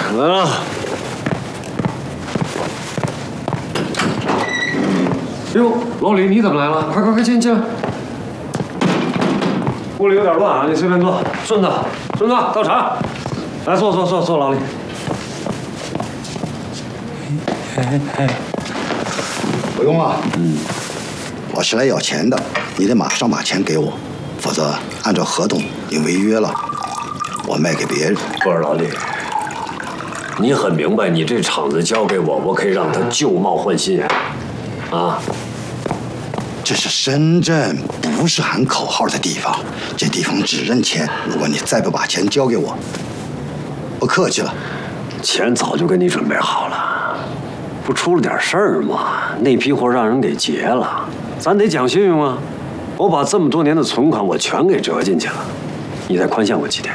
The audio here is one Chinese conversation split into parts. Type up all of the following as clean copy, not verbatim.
来了。哟，老李，你怎么来了？快进来！屋里有点乱啊，你随便坐。顺子，到茶。来，坐，老李。 不用了。我是来要钱的，你得马上把钱给我，否则按照合同你违约了，我卖给别人。 不是老李，你很明白，你这厂子交给我，我可以让他旧貌换新呀。啊， 这是深圳，不是喊口号的地方，这地方只认钱。如果你再不把钱交给我，不客气了。 钱早就给你准备好了，不出了点事儿吗？那批货让人给劫了，咱得讲信用啊！我把这么多年的存款我全给折进去了，你再宽限我几天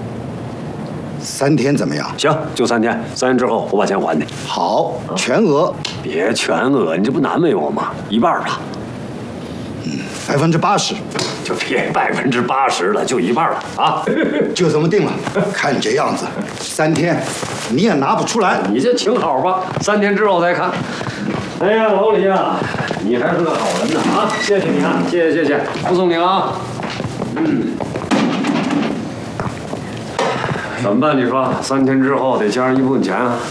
？3天怎么样？ 行，就3天，3天之后我把钱还你。 好，全额。 别全额，你这不难为我吗？一半吧。 80%。 就别80%了，就一半了啊！ 就这么定了。看你这样子，3天你也拿不出来。 你就请好吧，3天之后再看。哎呀，老李啊，你还是个好人呢啊！谢谢你啊，谢谢，不送你了啊。怎么办？你说3天之后得加上一部分钱啊。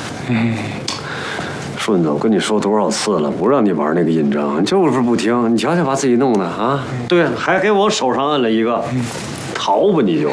顺子，我跟你说多少次了，不让你玩那个印章，就是不听。你瞧瞧，把自己弄的啊！对，还给我手上摁了一个，逃吧你就。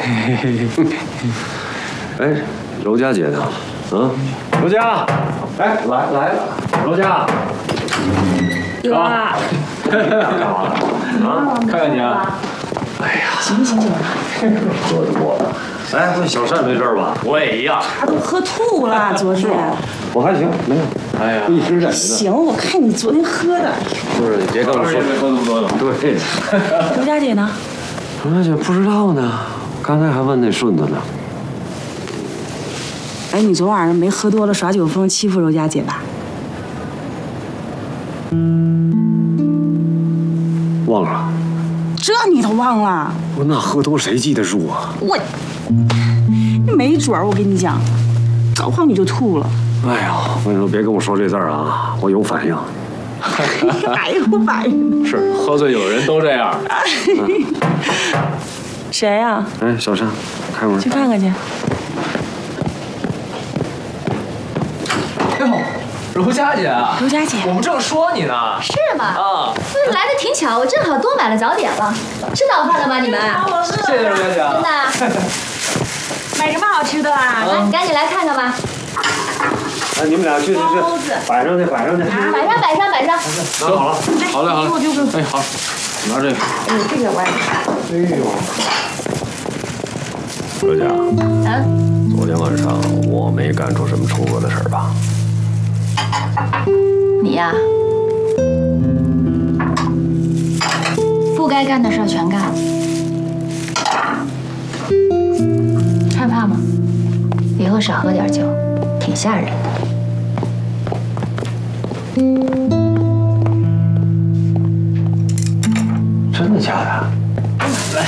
哎，柔佳姐呢？柔佳，哎，来了，柔佳。 哥， 干嘛呢？啊，看看你啊。哎呀， 醒醒！ 喝多了。哎，问小单没事吧？ 我也一样。 他都喝吐了，昨天。 我还行，没有。 哎呀， 一直忍着呢。 行，我看你昨天喝的。 不是，你别跟我说。 没喝那么多了。 对。 柔佳姐呢？ 柔佳姐不知道呢，刚才还问那顺子呢。 哎，你昨晚上没喝多了耍酒疯欺负柔佳姐吧？ 忘了。 这你都忘了？ 我那喝多谁记得住啊？ 没准儿，我跟你讲，早泡你就吐了。 哎呀，我跟你说，别跟我说这字儿啊，我有反应。 还有反应？ 是，喝醉酒的人都这样。 谁呀？ 哎，小单，开门。 去看看去。 哟，柔佳姐啊！ 柔佳姐， 我们正说你呢。 是吗？ 啊， 来的挺巧，我正好多买了早点了。吃早饭了吗？你们？ 谢谢柔佳姐。 真的？ 买什么好吃的啊？ 来，赶紧来看看吧。 哎，你们俩去，摆上去。 摆上。 拿好了。 好嘞。哎，好，拿这个。 这个我也哎呦，柔佳，昨天晚上我没干出什么出格的事儿吧？ 你呀，不该干的事儿全干了，害怕吗？以后少喝点酒，挺吓人的。 真的假的？来，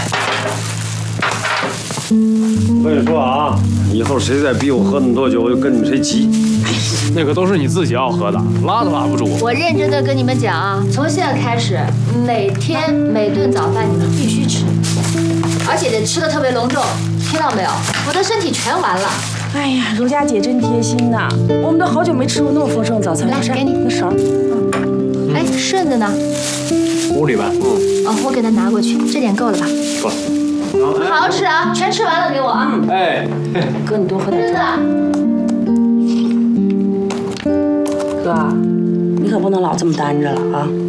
我跟你说啊，以后谁再逼我喝那么多酒，我就跟你们谁急。 那可都是你自己要喝的，拉都拉不住。 我认真的跟你们讲啊，从现在开始，每天每顿早饭你们必须吃，而且得吃的特别隆重，听到没有？我的身体全完了。 哎呀，柔佳姐真贴心呐！我们都好久没吃过那么丰盛的早餐。 来，给你那勺。 哎，顺子呢？ 屋里吧。 我给他拿过去，这点够了吧？ 够了。 好好吃啊，全吃完了给我啊。 哎， 哥，你多喝点。 顺子。 哥，你可不能老这么单着了啊！